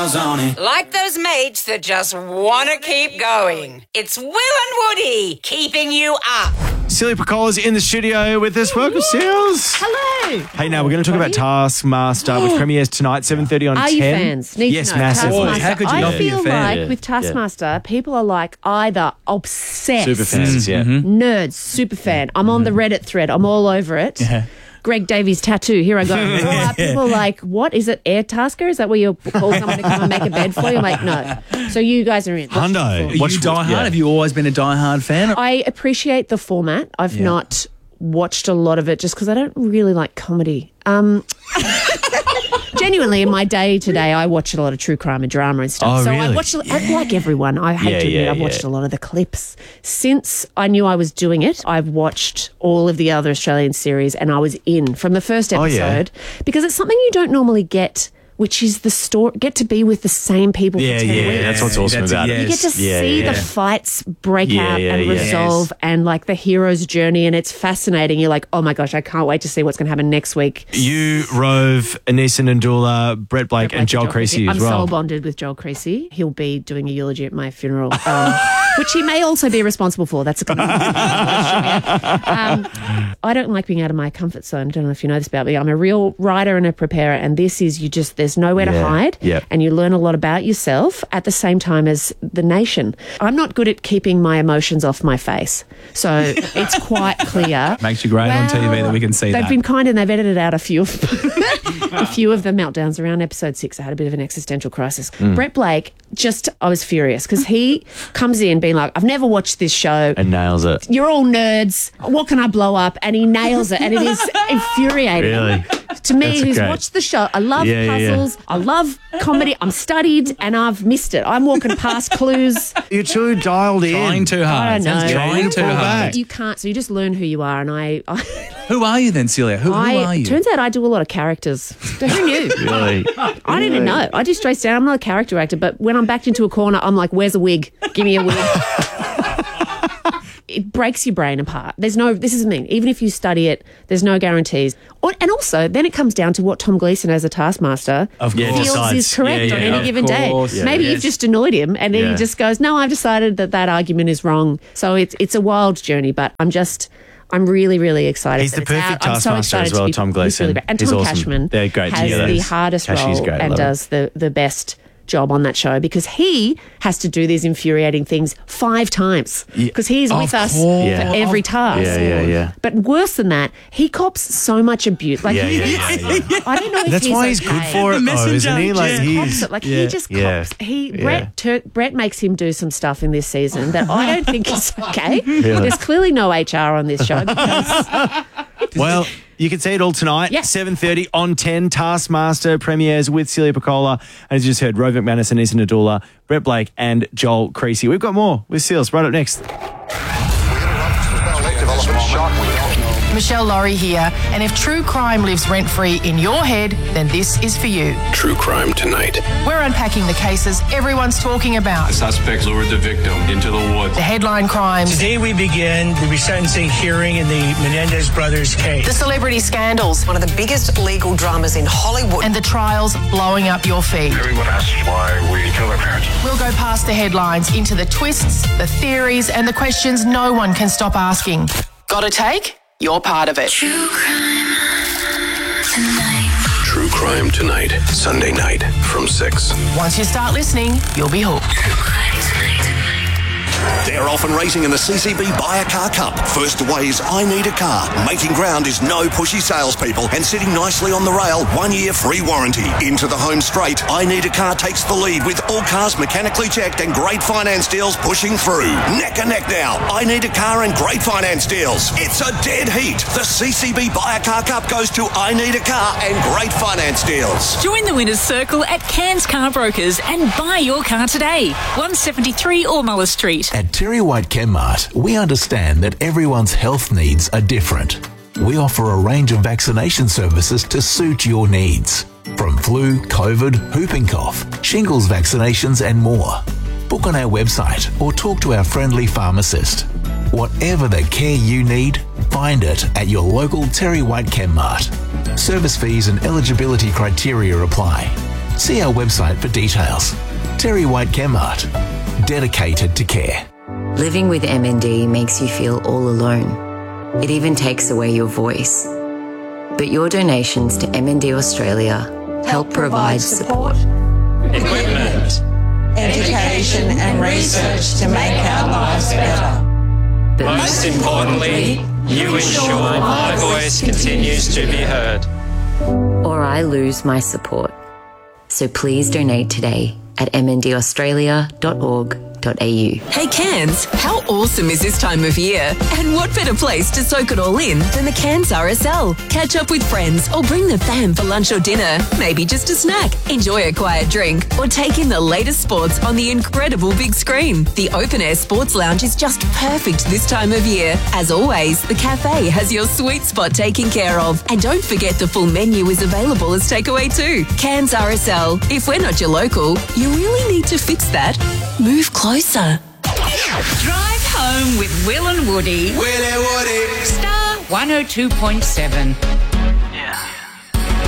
miles on it. Like those mates that just want to keep going. It's Will and Woody keeping you up. Celia Piccola's in the studio with us. Welcome, Seals. Hello. Hey, now we're going to talk about Taskmaster, which premieres tonight, 7:30 on 10. Are you fans? Need yes, to know. massively. Taskmaster. How could you not I be a feel fan? like with Taskmaster, people are like either obsessed, Super fans, yeah. nerds, super fan. I'm on the Reddit thread. I'm all over it. Yeah. Greg Davies tattoo. Here I go. Or are people like, what is it? Air Tasker? Is that where you call someone to come and make a bed for you? I'm like, no. So you guys are in. Hundo. Are you Die Hard? Have you always been a Die Hard fan? I appreciate the format. I've not watched a lot of it just because I don't really like comedy. Genuinely, in my day today, I watch a lot of true crime and drama and stuff. Oh, so really? I watched, like everyone, I hate to admit, I've watched a lot of the clips. Since I knew I was doing it, I've watched all of the other Australian series and I was in from the first episode because it's something you don't normally get, which is the story, get to be with the same people for 10 weeks. That's what's awesome about it. You get to see the fights break out and resolve and like the hero's journey, and it's fascinating. You're like, oh my gosh, I can't wait to see what's going to happen next week. You, Rove, Anissa Ndula, Brett Blake, and Joel Creasy as well. I'm soul bonded with Joel Creasy. He'll be doing a eulogy at my funeral, which he may also be responsible for. That's a good I don't like being out of my comfort zone. I don't know if you know this about me. I'm a real writer and a preparer, and this is there's nowhere to hide, and you learn a lot about yourself at the same time as the nation. I'm not good at keeping my emotions off my face, so it's quite clear. Makes you great on TV that we can see They've that. been kind and they've edited out a few of the meltdowns around episode 6. I had a bit of an existential crisis. Brett Blake, I was furious because he comes in being like, I've never watched this show. And nails it. You're all nerds. What can I blow up? And he nails it. And it is infuriating. Really? To me, That's who's great. watched the show, I love puzzles. I love comedy. I'm studied and I've missed it. I'm walking past clues. You're too dialed in. Trying too hard. I don't know. Trying too hard. You can't. So you just learn who you are. And Who are you then, Celia? Who are you? Turns out I do a lot of characters. So who knew? Really? I didn't know. I do straight down. I'm not a character actor, but when I'm backed into a corner, I'm like, where's a wig? Give me a wig. It breaks your brain apart. This is me. Even if you study it, there's no guarantees. And also, then it comes down to what Tom Gleeson as a Taskmaster feels is correct on any given day. Yeah, Maybe you've just annoyed him and then he just goes, no, I've decided that argument is wrong. So it's a wild journey, but I'm really, really excited. He's the perfect I'm so Taskmaster excited as well, to be, Tom Gleeson. Really great. And He's Tom awesome. Cashman They're great has together. the hardest Cashy's role great, and love does the best job on that show because he has to do these infuriating things 5 times because he's with us for every task. Yeah. But worse than that, he cops so much abuse. Like I don't know if That's why he's good for it, though, isn't he? Like he just cops. Brett makes him do some stuff in this season that I don't think is okay. There's clearly no HR on this show because well, you can see it all tonight, 7:30 on 10. Taskmaster premieres with Celia Piccola. And as you just heard, Rove McManus, Anissa Ndula, Brett Blake and Joel Creasy. We've got more with Seals right up next. Michelle Laurie here, and if true crime lives rent-free in your head, then this is for you. True Crime Tonight. We're unpacking the cases everyone's talking about. The suspect lured the victim into the woods. The headline crimes. Today we begin the resentencing hearing in the Menendez brothers case. The celebrity scandals. One of the biggest legal dramas in Hollywood. And the trials blowing up your feed. Everyone asks why we killed our parents. We'll go past the headlines into the twists, the theories, and the questions no one can stop asking. Got a take? You're part of it. True Crime Tonight. Sunday night from 6. Once you start listening, you'll be hooked. They're off and racing in the CCB Buy a Car Cup. First away is I Need a Car. Making ground is no pushy salespeople and sitting nicely on the rail, 1 year free warranty. Into the home straight, I Need a Car takes the lead with all cars mechanically checked and great finance deals pushing through. Neck and neck now, I Need a Car and great finance deals. It's a dead heat. The CCB Buy a Car Cup goes to I Need a Car and great finance deals. Join the Winners Circle at Cairns Car Brokers and buy your car today. 173 Ormula Street. At Terry White Chemmart, we understand that everyone's health needs are different. We offer a range of vaccination services to suit your needs. From flu, COVID, whooping cough, shingles vaccinations and more. Book on our website or talk to our friendly pharmacist. Whatever the care you need, find it at your local Terry White Chemmart. Service fees and eligibility criteria apply. See our website for details. Terry White Chemmart. Dedicated to care. Living with MND makes you feel all alone. It even takes away your voice. But your donations to MND Australia help provide support, Equipment, education and research to make our lives better. but Most importantly, you ensure my voice continues to be heard. or I lose my support. So please donate today at mndaustralia.org.au. Hey Cairns, how awesome is this time of year? And what better place to soak it all in than the Cairns RSL? Catch up with friends or bring the fam for lunch or dinner, maybe just a snack, enjoy a quiet drink or take in the latest sports on the incredible big screen. The open air sports lounge is just perfect this time of year. As always, the cafe has your sweet spot taken care of. And don't forget the full menu is available as takeaway too. Cairns RSL, if we're not your local, you really need to fix that. Move closer. Drive home with Will and Woody. Will and Woody. Star 102.7.